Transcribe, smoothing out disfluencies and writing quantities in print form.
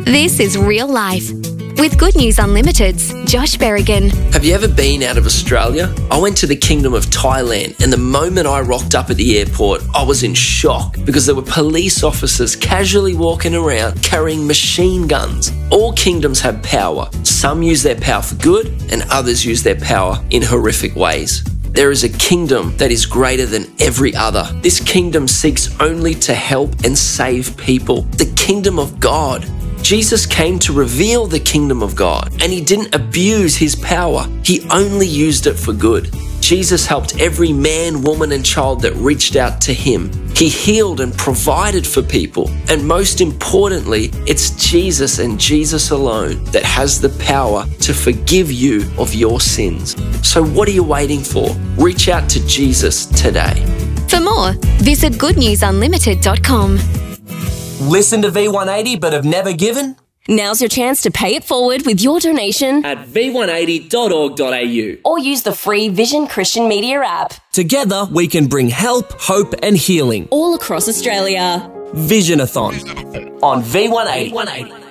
This is Real Life with Good News Unlimited's Josh Berrigan. Have you ever been out of Australia? I went to the Kingdom of Thailand, and the moment I rocked up at the airport, I was in shock because there were police officers casually walking around carrying machine guns. All kingdoms have power. Some use their power for good, and others use their power in horrific ways. There is a kingdom that is greater than every other. This kingdom seeks only to help and save people. The kingdom of God. Jesus came to reveal the kingdom of God, and he didn't abuse his power. He only used it for good. Jesus helped every man, woman, and child that reached out to him. He healed and provided for people. And most importantly, it's Jesus and Jesus alone that has the power to forgive you of your sins. So what are you waiting for? Reach out to Jesus today. For more, visit goodnewsunlimited.com. Listen to V180 but have never given? Now's your chance to pay it forward with your donation At v180.org.au. or use the free Vision Christian Media app. Together, we can bring help, hope and healing. All across Australia. Visionathon on V180.